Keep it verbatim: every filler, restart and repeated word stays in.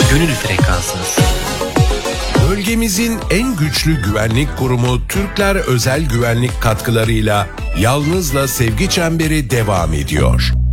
gönül frekansınız. Bölgemizin en güçlü güvenlik kurumu Türkler Özel Güvenlik katkılarıyla Yalnızla Sevgi Çemberi devam ediyor.